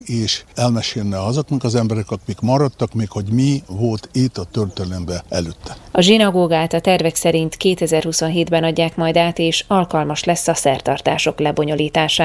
És elmesélne azoknak az emberek, akik maradtak, még hogy mi volt itt a történelemben előtte. A zsinagógát a tervek szerint 2027-ben adják majd át, és alkalmas lesz a szertartások lebonyolítására.